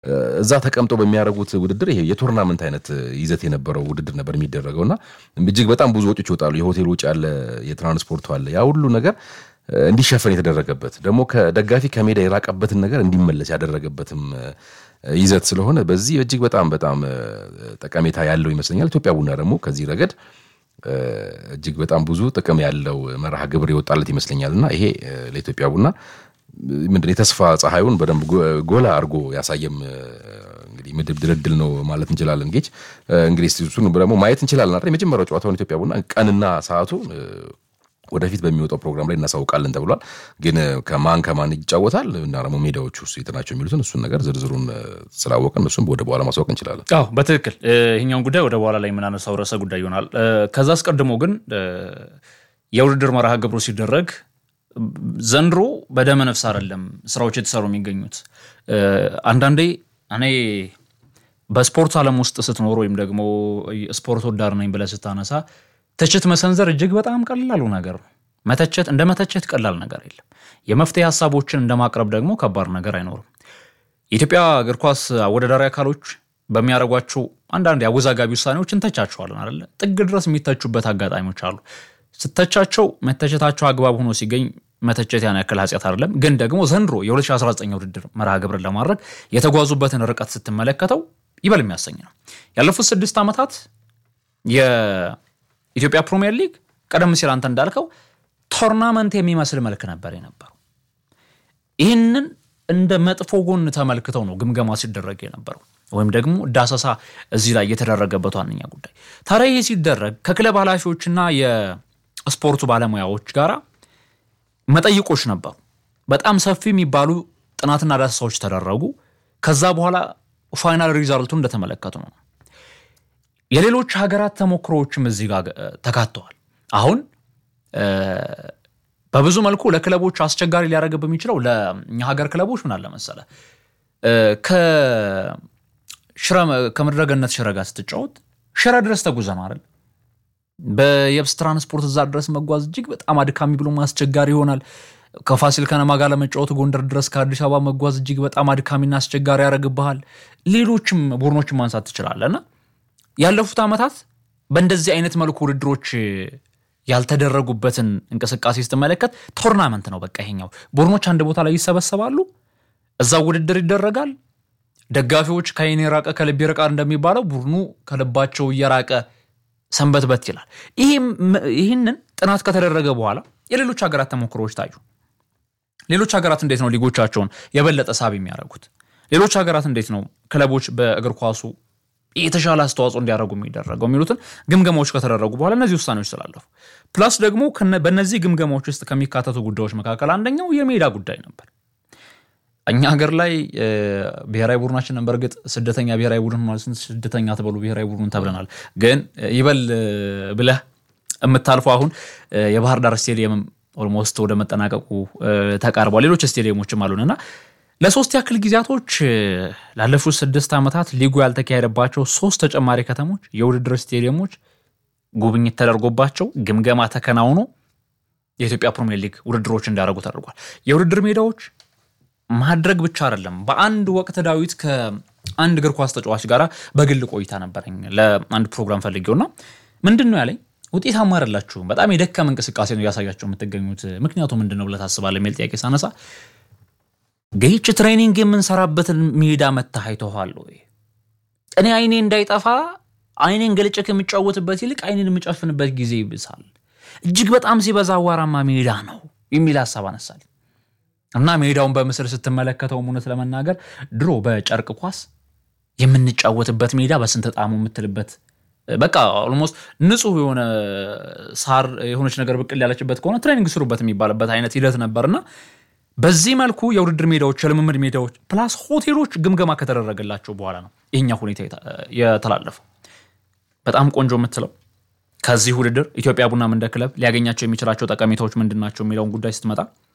እዛ ተቀምጦ በሚያደርጉት ውድድር ይሄ የቶርናመንት አይነት ይዘት የነበረው ውድድር ነበር የሚደረገውና እጅግ በጣም ብዙ ወጪዎች ይወጣሉ የሆቴል ወጪ አለ የትራንስፖርት አለ ያ ሁሉ ነገር እንዲሸፈን የተደረገበት ደግሞ ከደጋፊ ከሜዳ የራቀበትን ነገር እንዲመለስ ያደረገበትም ይዘት ስለሆነ በዚህ እጅግ በጣም ጠቀሜታ ያለው ይመስለኛል ኢትዮጵያ ቡና ደግሞ ከዚህ ረገድ እጅግ በጣም ብዙ ጥቅም ያለው መርሃ ግብር ይወጣለት ይመስለኛልና ይሄ ለኢትዮጵያ ቡና ምንድነው የተስፋ ፀሐዩን በደንብ ጎላ አርጎ ያሳየም እንግዲህ ምድብ ድልድል ነው ማለት እንችላለን ጌች እንግዲህ እሱን ደግሞ ማየት እንችላለን አይደል የመጀመሪያው ጨዋታውን ኢትዮጵያ ቡና ቀንና ሰዓቱ ወደፊት በሚወጣው ፕሮግራም ላይ እናሳውቃለን ተብሏል ግን ከማን ይጫወታል እና ደግሞ ሜዳዎቹ የትናቸው የሚሉትን እሱን ነገር ዝርዝሩን ስላወቀን እሱን ወደ በኋላ ማሳወቅ እንችላለን አዎ በትክክል ይሄኛውን ጉዳይ ወደ በኋላ ላይ ምናነሳው ራስ ጉዳይ ይሆናል ከዛ አስቀድሞ ግን የውድድር መርሃ ግብሩ ሲደረግ ዘንድሮ በደመ ነፍስ አይደለም ስራዎች የተሰሩ የሚገኙት አንዳንዴ እኔ በስፖርት ዓለም ውስጥ ስትኖር ወይም ደግሞ ስፖርት ወዳድ ነኝ ብለህ ስታነሳ ተችት መሰንዘር እጅግ በጣም ቀላሉ ነገር ነው መተቸት ቀላል ነገር የለም የመፍትሄ ሐሳቦችን እንደማቅረብ ደግሞ ከባድ ነገር አይኖርም የኢትዮጵያ እግር ኳስ አወዳዳሪ አካሎች በሚያደርጓቸው አንዳንድ ያወዛጋቢ ውሳኔዎች እንተቻቸዋለን አይደል ጥግ ድረስ የሚተቹበት አጋጣሚዎች አሉ ስተቻቸው መተቸታቸው አግባብ ሆኖ ሲገኝ መተቸት ያን ያክል ኃጢአት አይደለም ግን ደግሞ ዘንድሮ የ2019 ውድድር መርሃ ግብር ለማድረግ የተጓዙበትን ርቀት ስትመለከተው ይበል የሚያሰኝ ነው ያለፉት 6 ዓመታት የኢትዮጵያ ፕሪሚየር ሊግ ቀደም ሲል አንተ እንዳልከው ቶርናመንት የሚመስል መልክ ነበር የነበረው ይህንን እንደ መጥፎ ጎን ተመልክተው ነው ግምገማ ሲደረግ የነበረው ወይም ደግሞ ዳሰሳ እዚህ ላይ የተደረገበት ዋነኛ ጉዳይ ታዲያ ይሄ ሲደረግ ከክለብ ኃላፊዎችና የስፖርቱ ባለሙያዎች ጋራ መጠይቆች ነበሩ በጣም ሰፊ የሚባሉ ጥናትና ዳሰሳዎች ተደረጉ ከዛ በኋላ ፋይናል ሪዛልቱን እንደተመለከቱ ነው የሌሎች ሀገራት ተሞክሮዎችም እዚህ ጋር ተካተዋል አሁን በብዙ መልኩ ለክለቦች አስቸጋሪ ሊያደርግ በሚችለው ለኛ ሀገር ክለቦች ምን አለ መሰለ ከመድረገነት ሽረ ጋር ስትጫወት ሽረ ድረስ ተጉዘን አይደል በየብስ ትራንስፖርት እዛ ድረስ መጓዝ እጅግ በጣም አድካሚ ብሎ ማስቸጋሪ ይሆናል ከፋሲል ከነማ ጋር ለመጫወት ጎንደር ድረስ ከአዲስ አበባ መጓዝ እጅግ በጣም አድካሚና አስቸጋሪ ያደርግብሃል ሌሎችም ቡድኖችን ማንሳት ትችላለህና ያለፉት ዓመታት በእንደዚህ አይነት መልኩ ውድድሮች ያልተደረጉበትን እንቅስቃሴ ስትመለከት ቶርናመንት ነው በቃ ይሄኛው ቡድኖች አንድ ቦታ ላይ ይሰበሰባሉ እዛው ውድድር ይደረጋል ደጋፊዎች ከአይን የራቀ ከልብ ይርቃል እንደሚባለው ቡድኑ ከልባቸው እየራቀ ሰንበትበት ይላል ይሄንን ጥናት ከተደረገ በኋላ የሌሎች ሀገራት ተሞክሮዎች ታዩ ሌሎች ሀገራት እንዴት ነው ሊጎቻቸውን የበለጠ ሳቢ የሚያደርጉት ሌሎች ሀገራት እንዴት ነው ክለቦች በእግር ኳሱ የተሻለ አስተዋጽኦ እንዲያደርጉ የሚደረገው የሚሉትን ግምገማዎች ከተደረጉ በኋላ እነዚህ ውሳኔዎች ተላለፉ ፕላስ ደግሞ በእነዚህ ግምገማዎች ውስጥ ከሚካተቱ ጉዳዮች መካከል አንደኛው የሜዳ ጉዳይ ነበር እኛ ሀገር ላይ ብሔራዊ ቡድናችን በርግጥ ስደተኛ ብሔራዊ ቡድን ማለት ስደተኛ ተብሎ ብሔራዊ ቡድን ተብለናል ግን ይበል ብለህ የምታልፈው አሁን የባህር ዳር ስቴዲየም ኦልሞስት ወደ መጠናቀቁ ተቃርቧል ሌሎች ስቴዲየሞችም አሉንና ለሶስት ያክል ጊዜያቶች ላለፉት 6 ዓመታት ሊጉ ያልተካሄደባቸው 3 ተጨማሪ ከተሞች የውድድር ስቴዲየሞች ጉብኝት ተደርጎባቸው ግምገማ ተከናውኖ የኢትዮጵያ ፕሪሚየር ሊግ ውድድሮች እንዳደረጉ ተደርጓል የውድድር ሜዳዎች ማድረግ ብቻ አይደለም በአንድ ወቅት ዳዊት ከአንድ እግር ኳስ ተጫዋች ጋራ በግል ቆይታ ነበርኝ ለአንድ ፕሮግራም ፈልጌውና ምንድነው ያለኝ ውጤታማ አይደላችሁ በጣም የደከመ እንቅስቃሴ ነው ያሳያችሁ የምትገኙት ምክንያቱ ምንድነው ብለህ ታስባለህ የሚል ጥያቄ ሳነሳ ገይች ትሬኒንግ የምንሰራበት ሜዳ መታሃይተዋል ወይ እኔ አይኔ እንዳይጠፋ አይኔን ገልጬ ከመጫወትበት ይልቅ አይኔን የምጨፍንበት ጊዜ ይብሳል እጅግ በጣም ሲበዛ አዋራማ ሜዳ ነው የሚል ሐሳብ አነሳል እና ሜዳውን በምስል ስትመለከተው ሙነት ለመናገር ድሮ በጨርቅ ኳስ የምንጫወትበት ሜዳ በስንት ጣሙ የምትልበት በቃ ኦልሞስት ንጹህ የሆነ ሳር የሆነች ነገር ብቅል ያለችበት ከሆነ ትሬኒንግ ስሩበት የሚባልበት አይነት ሂደት ነበርና በዚህ መልኩ የውድድር ሜዳዎች የልምምድ ሜዳዎች ፕላስ ሆቴሎች ግምገማ ከተደረገላቸው በኋላ ነው ይሄኛ ሁኔታ የተላለፈው በጣም ቆንጆ የምትለው ከዚህ ውድድር ኢትዮጵያ ቡናም እንደ ክለብ ሊያገኛቸው የሚችላቸው ጠቀሜታዎች ምንድናቸው የሚለውን ጉዳይ ስትመጣ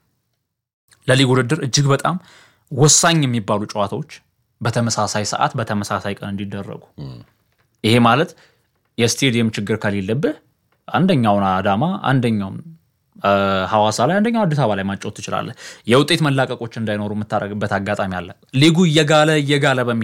ለሊግ ውድድር እጅግ በጣም ወሳኝ የሚባሉ ጨዋታዎች በተመሳሳይ ሰዓት በተመሳሳይ ቀን እንዲደረጉ ይሄ ማለት የስቴዲየም ችግር ከሌለብህ አንደኛው አዳማ አንደኛው ሐዋሳ ላይ አንደኛው አዲስ አበባ ላይ ማጫወት ትችላለህ የውጤት መላቀቆች እንዳይኖሩ የምታደርግበት አጋጣሚ አለ ሊጉ እየጋለ